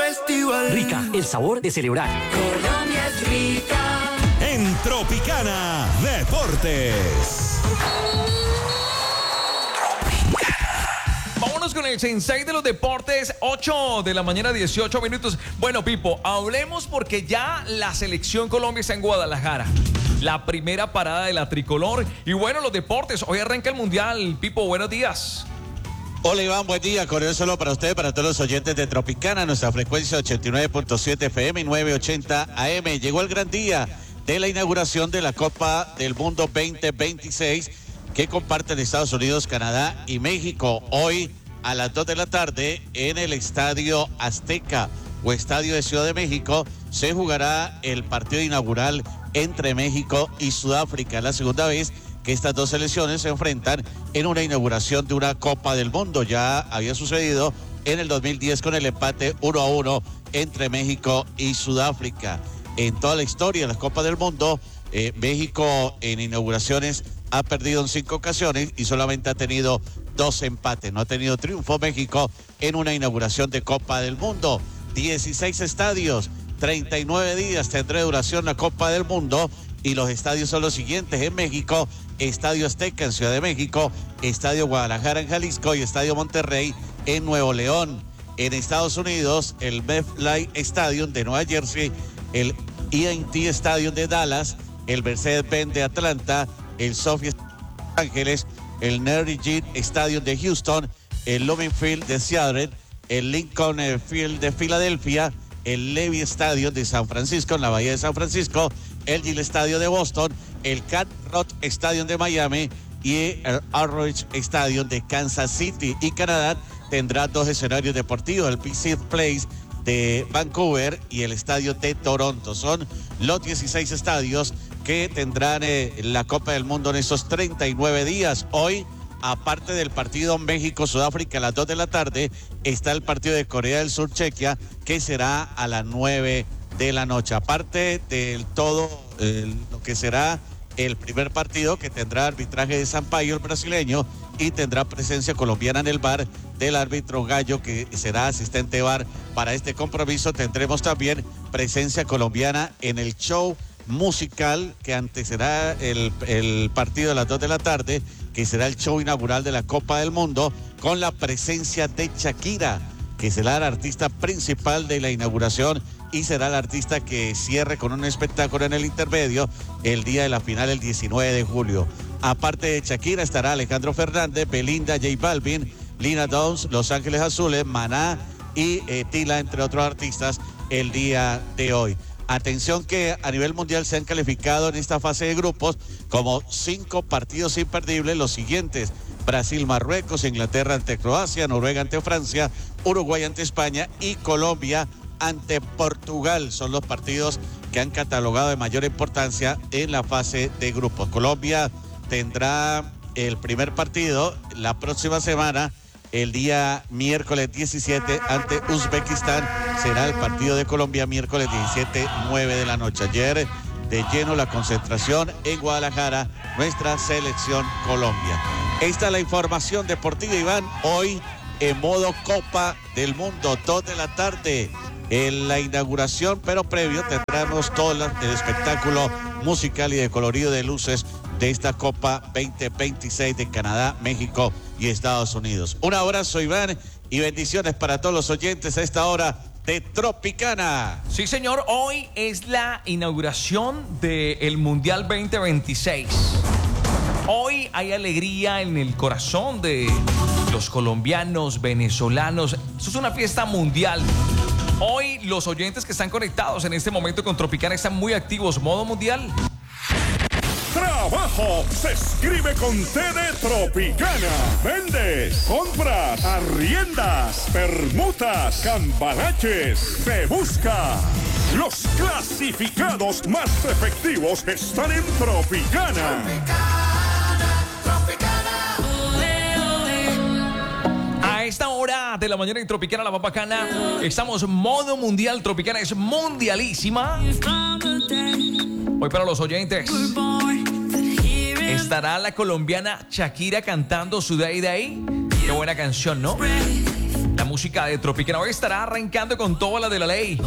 festival. Rica, el sabor de celebrar. Colombia es rica. En Tropicana Deportes. Vámonos con el Sensei de los deportes, 8 de la mañana, 18 minutos. Bueno, Pipo, hablemos porque ya la selección Colombia está en Guadalajara. La primera parada de la tricolor. Y bueno, los deportes, hoy arranca el Mundial. Pipo, buenos días. Hola Iván, buen día. Cordial solo para usted, para todos los oyentes de Tropicana, nuestra frecuencia 89.7 FM y 980 AM. Llegó el gran día de la inauguración de la Copa del Mundo 2026 que comparten Estados Unidos, Canadá y México. Hoy a las 2 de la tarde en el Estadio Azteca o Estadio de Ciudad de México se jugará el partido inaugural entre México y Sudáfrica. La segunda vez que estas dos selecciones se enfrentan en una inauguración de una Copa del Mundo. Ya había sucedido en el 2010 con el empate 1-1 entre México y Sudáfrica. En toda la historia de las Copas del Mundo, México en inauguraciones ha perdido en 5 ocasiones y solamente ha tenido 2 empates. No ha tenido triunfo México en una inauguración de Copa del Mundo. 16 estadios, 39 días tendrá duración la Copa del Mundo. Y los estadios son los siguientes: en México, Estadio Azteca en Ciudad de México, Estadio Guadalajara en Jalisco y Estadio Monterrey en Nuevo León. En Estados Unidos, el MetLife Stadium de Nueva Jersey, el E&T Stadium de Dallas, el Mercedes-Benz de Atlanta, el SoFi Ángeles, el NRG Stadium de Houston, el Lumen Field de Seattle, el Lincoln Field de Filadelfia, el Levy Stadium de San Francisco en la Bahía de San Francisco, el Gillette Stadium de Boston, el Cat Rock Stadium de Miami y el Arrowhead Stadium de Kansas City. Y Canadá tendrá 2 escenarios deportivos, el PC Place de Vancouver y el estadio de Toronto. Son los 16 estadios que tendrán la Copa del Mundo en esos 39 días. Hoy, aparte del partido México-Sudáfrica a las 2 de la tarde, está el partido de Corea del Sur-Chequia, que será a las 9 de la noche. Aparte del todo lo que será el primer partido, que tendrá arbitraje de Sampaio, el brasileño, y tendrá presencia colombiana en el VAR del árbitro Gallo, que será asistente VAR para este compromiso. Tendremos también presencia colombiana en el show musical que antecederá el partido a las 2 de la tarde, que será el show inaugural de la Copa del Mundo, con la presencia de Shakira, que será la artista principal de la inauguración y será la artista que cierre con un espectáculo en el intermedio el día de la final, el 19 de julio. Aparte de Shakira estará Alejandro Fernández, Belinda, J Balvin, Lina Downs, Los Ángeles Azules, Maná y Tila, entre otros artistas, el día de hoy. Atención que a nivel mundial se han calificado en esta fase de grupos como 5 partidos imperdibles los siguientes: Brasil, Marruecos, Inglaterra ante Croacia, Noruega ante Francia, Uruguay ante España y Colombia ante Portugal. Son los partidos que han catalogado de mayor importancia en la fase de grupos. Colombia tendrá el primer partido la próxima semana, el día miércoles 17 ante Uzbekistán. Será el partido de Colombia miércoles 17, 9 de la noche. Ayer de lleno la concentración en Guadalajara, nuestra selección Colombia. Esta es la información deportiva, Iván. Hoy en modo Copa del Mundo, 2 de la tarde en la inauguración, pero previo tendremos todo el espectáculo musical y de colorido de luces de esta Copa 2026 de Canadá, México y Estados Unidos. Un abrazo, Iván, y bendiciones para todos los oyentes a esta hora de Tropicana. Sí, señor, hoy es la inauguración del Mundial 2026. Hoy hay alegría en el corazón de los colombianos, venezolanos. Esto es una fiesta mundial. Hoy los oyentes que están conectados en este momento con Tropicana están muy activos. Modo mundial. Trabajo se escribe con T de Tropicana. Vendes, compras, arriendas, permutas, cambalaches. Se busca. Los clasificados más efectivos están en Tropicana. A esta hora de la mañana en Tropicana, la más bacana, estamos modo mundial. Tropicana es mundialísima. Hoy para los oyentes estará la colombiana Shakira cantando su Day Day. Qué buena canción, ¿no? La música música de Tropicana. Hoy estará arrancando con toda la de la ley.